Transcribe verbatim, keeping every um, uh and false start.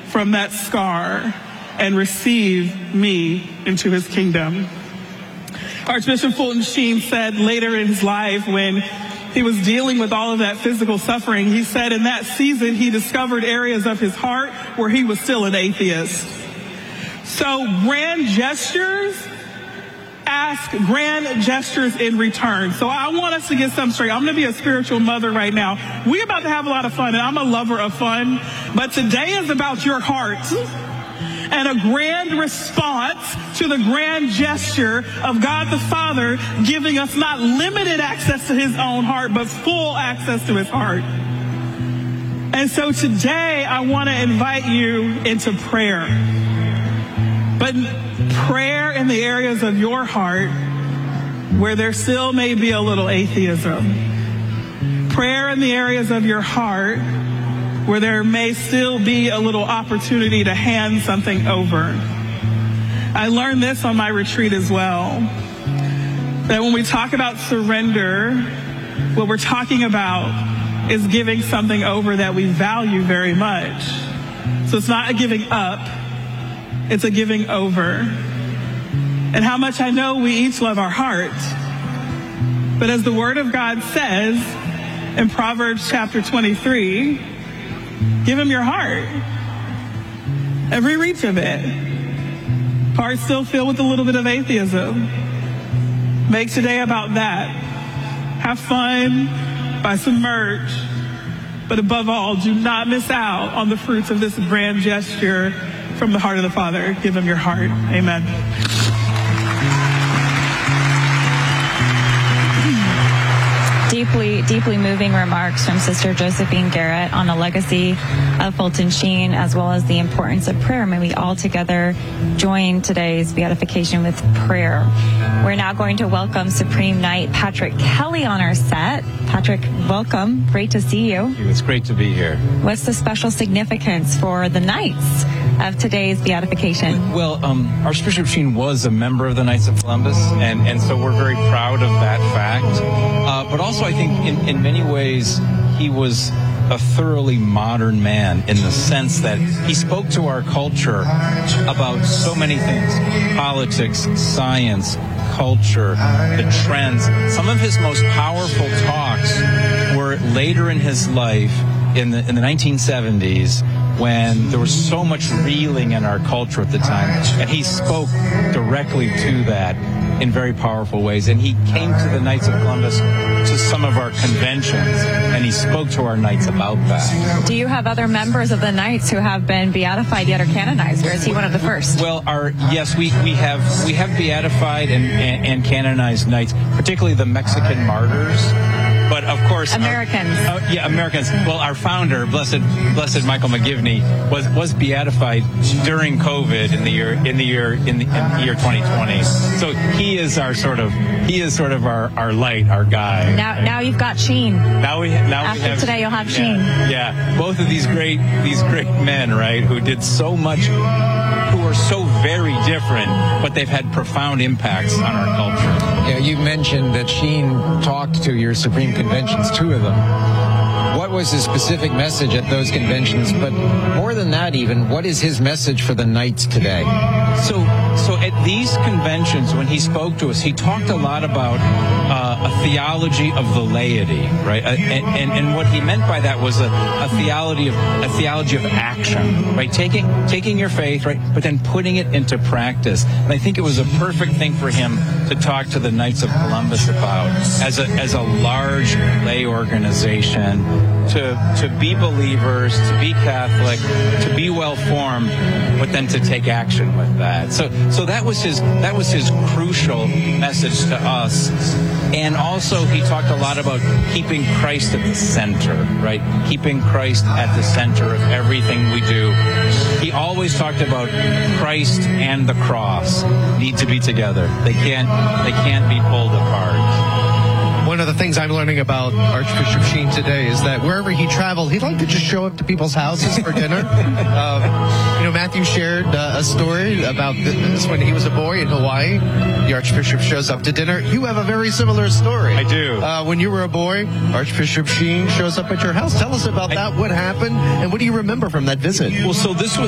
from that scar and receive me into his kingdom. Archbishop Fulton Sheen said later in his life, when he was dealing with all of that physical suffering, he said in that season he discovered areas of his heart where he was still an atheist. So grand gestures ask grand gestures in return. So I want us to get something straight. I'm going to be a spiritual mother right now. We're about to have a lot of fun, and I'm a lover of fun. But today is about your heart and a grand response to the grand gesture of God the Father giving us not limited access to his own heart, but full access to his heart. And so today I want to invite you into prayer. But prayer in the areas of your heart where there still may be a little atheism. Prayer in the areas of your heart where there may still be a little opportunity to hand something over. I learned this on my retreat as well, that when we talk about surrender, what we're talking about is giving something over that we value very much. So it's not a giving up, it's a giving over. And how much I know we each love our heart. But as the Word of God says in Proverbs chapter twenty-three, give him your heart. Every reach of it. Heart still filled with a little bit of atheism. Make today about that. Have fun, buy some merch, but above all, do not miss out on the fruits of this grand gesture from the heart of the Father. Give him your heart. Amen. Deeply, deeply moving remarks from Sister Josephine Garrett on the legacy of Fulton Sheen, as well as the importance of prayer. May we all together join today's beatification with prayer. We're now going to welcome Supreme Knight Patrick Kelly on our set. Patrick, welcome. Great to see you. It's great to be here. What's the special significance for the Knights of today's beatification? Well, um, Archbishop Sheen was a member of the Knights of Columbus, and, and so we're very proud of that fact. Uh, but also, I think in, in many ways, he was a thoroughly modern man in the sense that he spoke to our culture about so many things: politics, science, culture, the trends. Some of his most powerful talks were later in his life in the in the nineteen seventies, when there was so much reeling in our culture at the time, and he spoke directly to that in very powerful ways. And he came to the Knights of Columbus to some of our conventions, and he spoke to our Knights about that. Do you have other members of the Knights who have been beatified yet or canonized, or is he one of the first? Well, our yes, we, we have we have beatified and, and, and canonized Knights, particularly the Mexican martyrs. But of course, Americans. Our, uh, yeah, Americans. Well, our founder, Blessed Blessed Michael McGivney, was was beatified during COVID in the year in the year in the, in the year twenty twenty. So he is our sort of he is sort of our, our light, our guy. Now, right? now you've got Sheen. Now we now after we have, today you'll have yeah, Sheen. Yeah, both of these great these great men, right, who did so much, who are so very different, but they've had profound impacts on our culture. Yeah, you mentioned that Sheen talked to your Supreme Conventions, two of them. What was his specific message at those conventions? But more than that even, what is his message for the Knights today? So, so at these conventions, when he spoke to us, he talked a lot about uh, a theology of the laity, right? Uh, and, and and what he meant by that was a, a theology of a theology of action, right? Taking taking your faith, right, but then putting it into practice. And I think it was a perfect thing for him to talk to the Knights of Columbus about as a as a large lay organization, to to be believers, to be Catholic, to be well formed, but then to take action with that. So so that was his that was his crucial message to us. And also he talked a lot about keeping Christ at the center, right? Keeping Christ at the center of everything we do. He always talked about Christ and the cross need to be together. They can't they can't be pulled apart. One of the things I'm learning about Archbishop Sheen today is that wherever he traveled, he'd like to just show up to people's houses for dinner. uh, you know, Matthew shared uh, a story about this when he was a boy in Hawaii. The Archbishop shows up to dinner. You have a very similar story. I do. Uh, when you were a boy, Archbishop Sheen shows up at your house. Tell us about I, that. What happened, and what do you remember from that visit? Well, so this was